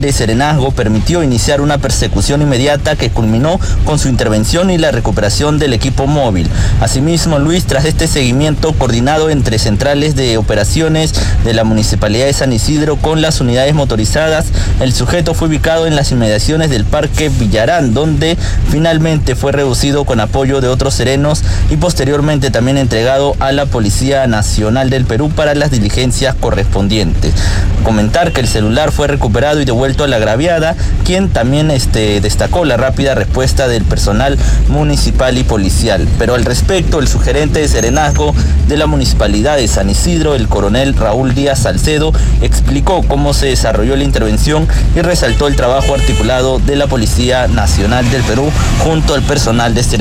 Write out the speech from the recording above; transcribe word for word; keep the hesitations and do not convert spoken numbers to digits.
de Serenazgo permitió iniciar una persecución inmediata que culminó con su intervención y la recuperación del equipo móvil. Asimismo, Luis, tras este seguimiento coordinado entre centrales de operaciones de la Municipalidad de San Isidro con las unidades motorizadas, el sujeto fue ubicado en las inmediaciones del Parque Villarán, donde finalmente fue reducido con apoyo de otros serenos y posteriormente también entregado a la Policía Nacional del Perú para las diligencias correspondientes. Comentar que el celular fue recuperado y devuelto a la agraviada, quien también este, destacó la rápida respuesta del personal municipal y policial. Pero al respecto, el subgerente de Serenazgo de la Municipalidad de San Isidro, el coronel Raúl Díaz Salcedo, explicó cómo se desarrolló la intervención y resaltó el trabajo articulado de la Policía Nacional del Perú junto al personal de Serenazgo.